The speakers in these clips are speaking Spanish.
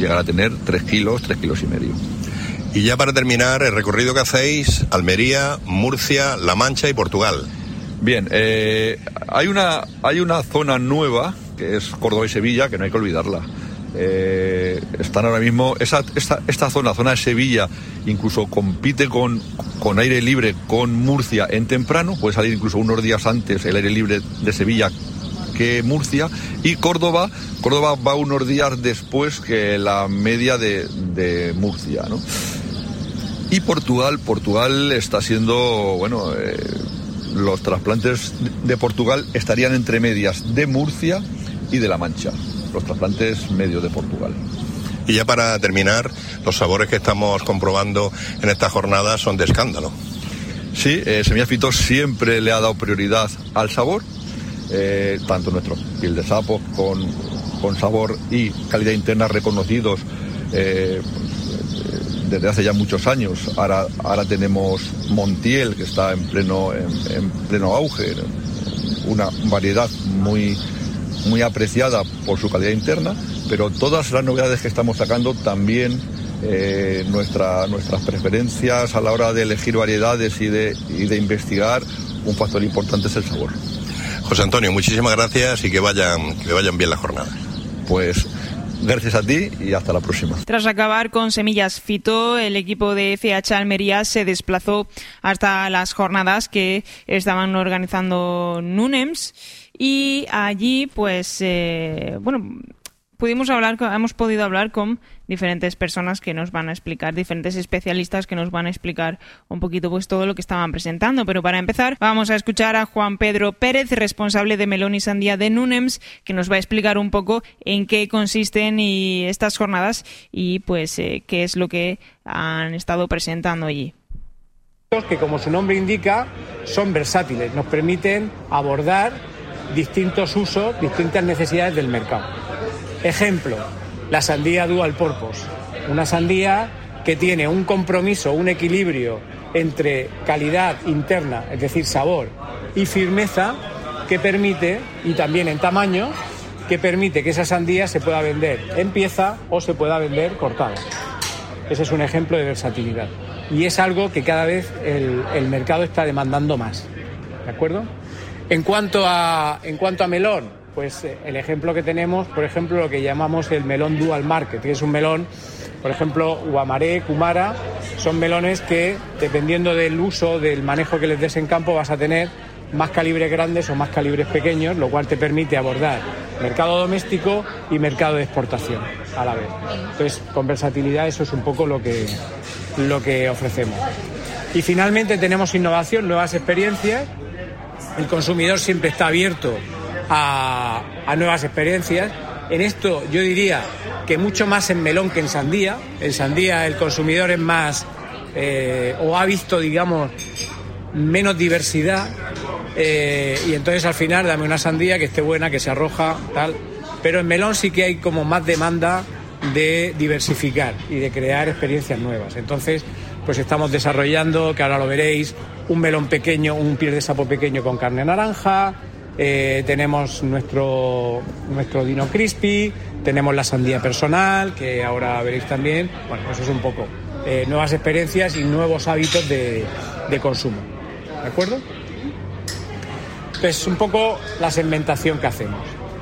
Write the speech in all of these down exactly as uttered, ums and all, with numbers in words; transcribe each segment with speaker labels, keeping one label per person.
Speaker 1: llegar a tener tres kilos, tres kilos y medio.
Speaker 2: Y ya para terminar, el recorrido que hacéis, Almería, Murcia, La Mancha y Portugal.
Speaker 1: Bien, eh, hay una hay una zona nueva, que es Córdoba y Sevilla, que no hay que olvidarla. Eh, están ahora mismo, esa, esta, esta zona, zona de Sevilla, incluso compite con, con aire libre con Murcia en temprano, puede salir incluso unos días antes el aire libre de Sevilla que Murcia, y Córdoba, Córdoba va unos días después que la media de, de Murcia, ¿no? Y Portugal, Portugal está siendo, bueno, eh, los trasplantes de Portugal estarían entre medias de Murcia y de La Mancha, los trasplantes medios de Portugal.
Speaker 2: Y ya para terminar, los sabores que estamos comprobando en esta jornada son de escándalo.
Speaker 1: Sí, eh, Semillas Fito siempre le ha dado prioridad al sabor, eh, tanto nuestros piel de sapo con, con sabor y calidad interna reconocidos eh, desde hace ya muchos años. Ahora, ahora tenemos Montiel, que está en pleno, en, en pleno auge, una variedad muy, muy apreciada por su calidad interna, pero todas las novedades que estamos sacando también, eh, nuestra, nuestras preferencias a la hora de elegir variedades y de, y de investigar, un factor importante es el sabor.
Speaker 2: José Antonio, muchísimas gracias y que vayan, que vayan bien las jornadas.
Speaker 1: Pues gracias a ti y hasta la próxima.
Speaker 3: Tras acabar con Semillas Fito, el equipo de F H Almería se desplazó hasta las jornadas que estaban organizando Nunems y allí, pues, eh, bueno, pudimos hablar, hemos podido hablar con diferentes personas que nos van a explicar, diferentes especialistas que nos van a explicar un poquito pues todo lo que estaban presentando. Pero para empezar vamos a escuchar a Juan Pedro Pérez, responsable de melón y sandía de Nunems, que nos va a explicar un poco en qué consisten y estas jornadas y pues eh, qué es lo que han estado presentando allí.
Speaker 4: Que, como su nombre indica, son versátiles, nos permiten abordar distintos usos, distintas necesidades del mercado. Ejemplo, la sandía Dual Purpose, una sandía que tiene un compromiso, un equilibrio entre calidad interna, es decir, sabor, y firmeza, que permite, y también en tamaño, que permite que esa sandía se pueda vender en pieza o se pueda vender cortada. Ese es un ejemplo de versatilidad. Y es algo que cada vez el, el mercado está demandando más. ¿De acuerdo? En cuanto a, en cuanto a melón, pues el ejemplo que tenemos, por ejemplo, lo que llamamos el melón dual market, que es un melón, por ejemplo, Guamaré, Kumara, son melones que, dependiendo del uso, del manejo que les des en campo, vas a tener más calibres grandes o más calibres pequeños, lo cual te permite abordar mercado doméstico y mercado de exportación a la vez. Entonces, con versatilidad, eso es un poco lo que, lo que ofrecemos. Y finalmente tenemos innovación, nuevas experiencias. El consumidor siempre está abierto A, a nuevas experiencias. En esto yo diría que mucho más en melón que en sandía. En sandía el consumidor es más eh, o ha visto, digamos, menos diversidad eh, y entonces al final dame una sandía que esté buena, que se arroja, tal. Pero en melón sí que hay como más demanda de diversificar y de crear experiencias nuevas. Entonces pues estamos desarrollando, que ahora lo veréis, un melón pequeño, un piel de sapo pequeño con carne naranja. Eh, tenemos nuestro nuestro Dino Crispy, tenemos la sandía personal, que ahora veréis también. Bueno, eso es un poco eh, nuevas experiencias y nuevos hábitos de, de consumo. ¿De acuerdo? Pues un poco la segmentación que hacemos.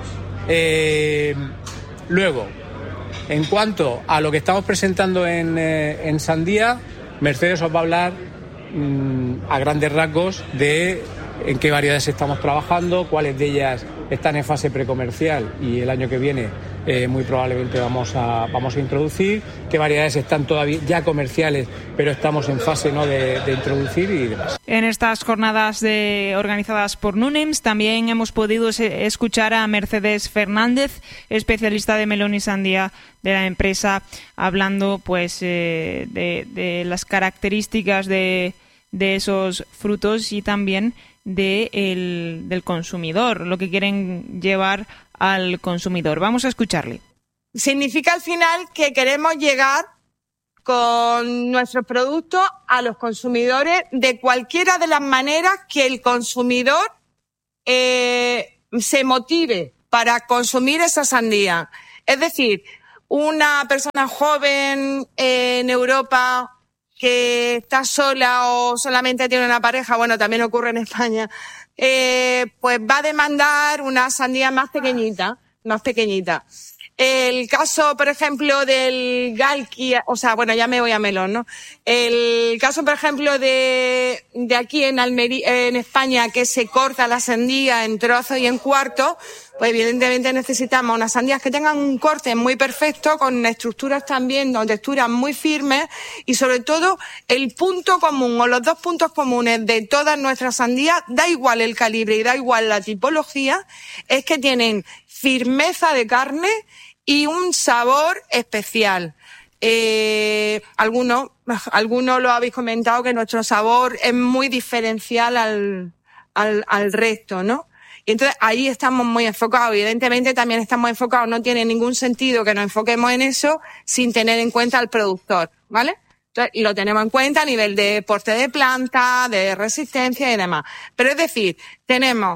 Speaker 4: Eh, luego, en cuanto a lo que estamos presentando en, eh, en sandía, Mercedes os va a hablar mmm, a grandes rasgos de en qué variedades estamos trabajando, cuáles de ellas están en fase precomercial y el año que viene eh, muy probablemente vamos a, vamos a introducir, qué variedades están todavía ya comerciales pero estamos en fase, ¿no?, de, de introducir y demás.
Speaker 3: En estas jornadas de, organizadas por Nunems también hemos podido escuchar a Mercedes Fernández, especialista de melón y sandía de la empresa, hablando pues eh, de, de las características de, de esos frutos y también de el, del consumidor, lo que quieren llevar al consumidor. Vamos a escucharle.
Speaker 5: Significa al final que queremos llegar con nuestros productos a los consumidores de cualquiera de las maneras que el consumidor eh, se motive para consumir esa sandía. Es decir, una persona joven en Europa que está sola o solamente tiene una pareja, bueno, también ocurre en España, eh, pues va a demandar una sandía más pequeñita, más pequeñita. El caso, por ejemplo, del Galki, o sea, bueno, ya me voy a melón, ¿no? El caso, por ejemplo, de, de aquí en Almería, en España, que se corta la sandía en trozos y en cuartos, pues evidentemente necesitamos unas sandías que tengan un corte muy perfecto, con estructuras también, con texturas muy firmes, y sobre todo el punto común o los dos puntos comunes de todas nuestras sandías, da igual el calibre y da igual la tipología, es que tienen firmeza de carne y un sabor especial. Eh, algunos, algunos lo habéis comentado, que nuestro sabor es muy diferencial al, al, al resto, ¿no? Y entonces ahí estamos muy enfocados. Evidentemente también estamos enfocados, no tiene ningún sentido que nos enfoquemos en eso sin tener en cuenta al productor, ¿vale? Entonces, lo tenemos en cuenta a nivel de porte de planta, de resistencia y demás. Pero es decir, tenemos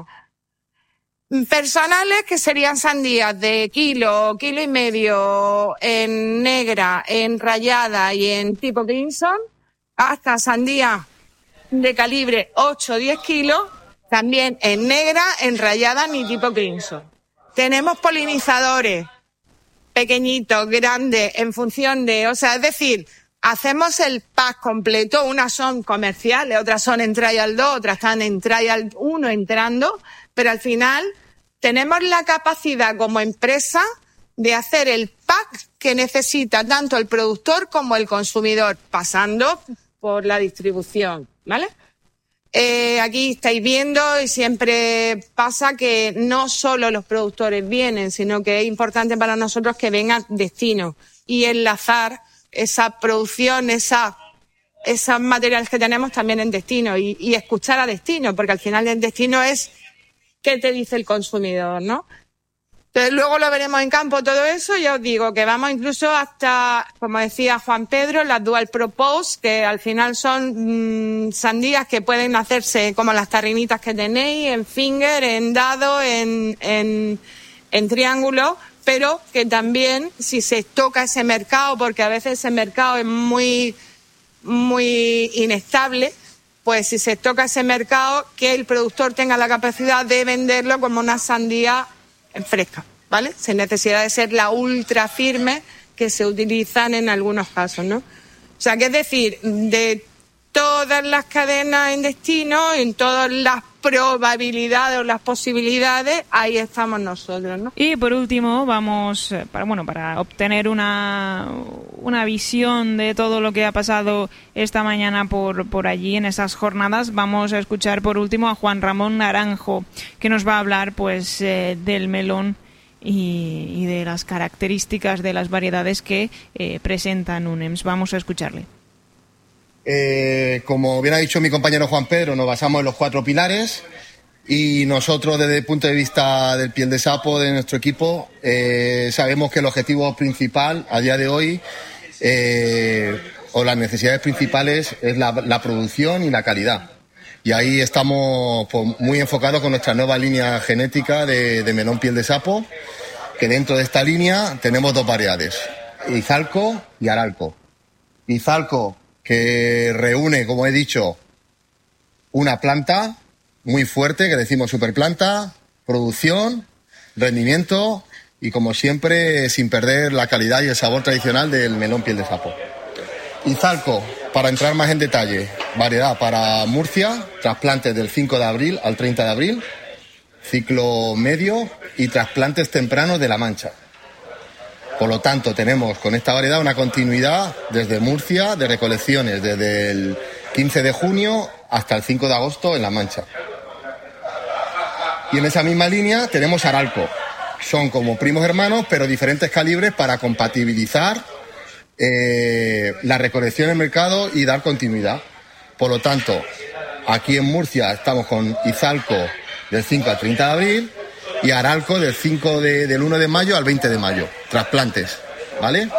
Speaker 5: personales que serían sandías de kilo, kilo y medio en negra, en rayada y en tipo Crimson, hasta sandías de calibre ocho o diez kilos, también en negra, en rayada ni tipo Crimson. Tenemos polinizadores pequeñitos, grandes, en función de, o sea, es decir, hacemos el pack completo, unas son comerciales, otras son en Trial dos, otras están en Trial uno entrando, pero al final tenemos la capacidad como empresa de hacer el pack que necesita tanto el productor como el consumidor, pasando por la distribución, ¿vale? Eh, aquí estáis viendo, y siempre pasa que no solo los productores vienen, sino que es importante para nosotros que vengan destino y enlazar esa producción, esa, esos materiales que tenemos también en destino y, y escuchar a destino, porque al final el destino es qué te dice el consumidor, ¿no? Entonces luego lo veremos en campo todo eso. Ya os digo que vamos incluso hasta, como decía Juan Pedro, las Dual Propose, que al final son mmm, sandías que pueden hacerse como las tarrinitas que tenéis, en finger, en dado, en, en, en triángulo, pero que también, si se toca ese mercado, porque a veces ese mercado es muy, muy inestable, pues si se toca ese mercado, que el productor tenga la capacidad de venderlo como una sandía fresca, ¿vale? Sin necesidad de ser la ultra firme que se utilizan en algunos casos, ¿no? O sea, que es decir, de todas las cadenas en destino, en todas las probabilidades o las posibilidades, ahí estamos nosotros, ¿no?
Speaker 3: Y por último, vamos, para, bueno, para obtener una, una visión de todo lo que ha pasado esta mañana por, por allí en esas jornadas, vamos a escuchar por último a Juan Ramón Naranjo, que nos va a hablar pues eh, del melón y, y de las características de las variedades que eh, presenta Nunems. Vamos a escucharle.
Speaker 6: Eh, como bien ha dicho mi compañero Juan Pedro, nos basamos en los cuatro pilares y nosotros desde el punto de vista del piel de sapo de nuestro equipo eh, sabemos que el objetivo principal a día de hoy eh, o las necesidades principales es la, la producción y la calidad. Y ahí estamos pues, muy enfocados con nuestra nueva línea genética de, de melón piel de sapo, que dentro de esta línea tenemos dos variedades, Izalco y Aralco. Izalco, que reúne, como he dicho, una planta muy fuerte, que decimos superplanta, producción, rendimiento y, como siempre, sin perder la calidad y el sabor tradicional del melón piel de sapo. Izalco, para entrar más en detalle, variedad para Murcia, trasplantes del cinco de abril al treinta de abril, ciclo medio y trasplantes tempranos de La Mancha. Por lo tanto, tenemos con esta variedad una continuidad desde Murcia de recolecciones desde el quince de junio hasta el cinco de agosto en La Mancha. Y en esa misma línea tenemos Aralco. Son como primos hermanos, pero diferentes calibres para compatibilizar eh, la recolección en el mercado y dar continuidad. Por lo tanto, aquí en Murcia estamos con Izalco del cinco al treinta de abril y Aralco del cinco de, del uno de mayo al veinte de mayo, trasplantes, ¿vale?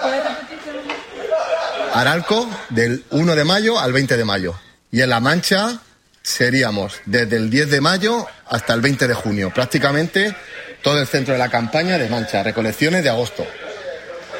Speaker 6: Aralco del uno de mayo al veinte de mayo. Y en La Mancha seríamos desde el diez de mayo hasta el veinte de junio, prácticamente todo el centro de la campaña de Mancha, recolecciones de agosto.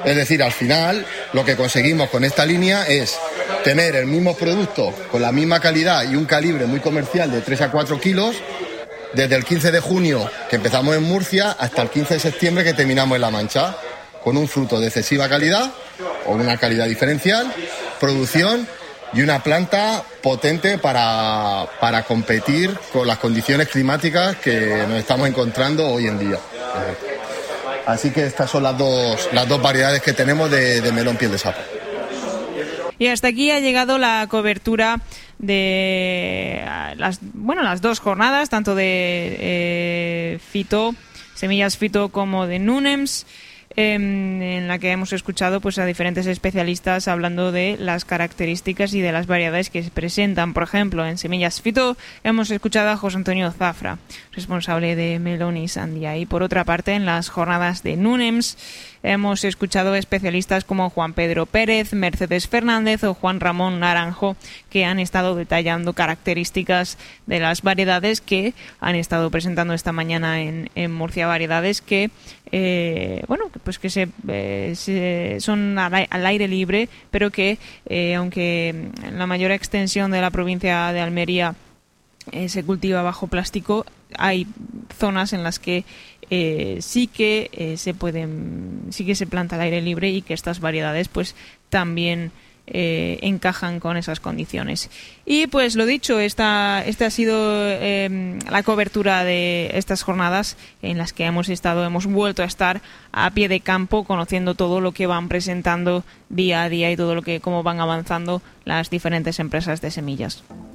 Speaker 6: Es decir, al final lo que conseguimos con esta línea es tener el mismo producto con la misma calidad y un calibre muy comercial de tres a cuatro kilos desde el quince de junio que empezamos en Murcia hasta el quince de septiembre que terminamos en La Mancha, con un fruto de excesiva calidad o una calidad diferencial, producción y una planta potente para, para competir con las condiciones climáticas que nos estamos encontrando hoy en día. Así que estas son las dos, las dos variedades que tenemos de, de melón piel de sapo.
Speaker 3: Y hasta aquí ha llegado la cobertura de las, bueno, las dos jornadas, tanto de eh, Fito, semillas Fito, como de Nunems, eh, en la que hemos escuchado pues a diferentes especialistas hablando de las características y de las variedades que se presentan. Por ejemplo, en semillas Fito hemos escuchado a José Antonio Zafra, responsable de melón y sandía. Y por otra parte, en las jornadas de Nunems hemos escuchado especialistas como Juan Pedro Pérez, Mercedes Fernández o Juan Ramón Naranjo, que han estado detallando características de las variedades que han estado presentando esta mañana en, en Murcia. Variedades que, eh, bueno, pues que se, eh, se son al, al aire libre, pero que, eh, aunque en la mayor extensión de la provincia de Almería eh, se cultiva bajo plástico, hay zonas en las que eh, sí que eh, se pueden, sí que se planta al aire libre y que estas variedades pues también eh, encajan con esas condiciones. Y pues lo dicho, esta, esta ha sido eh, la cobertura de estas jornadas en las que hemos estado, hemos vuelto a estar a pie de campo, conociendo todo lo que van presentando día a día y todo lo que cómo van avanzando las diferentes empresas de semillas.